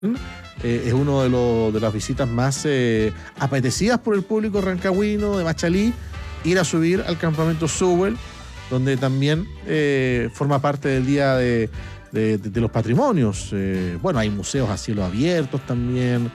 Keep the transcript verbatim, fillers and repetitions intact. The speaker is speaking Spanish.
Eh, es uno de, los, de las visitas más eh, apetecidas por el público rancagüino de Machalí, ir a subir al campamento Sewell, donde también eh, forma parte del Día de, de, de, de los Patrimonios. Eh, bueno, hay museos a cielo abierto también,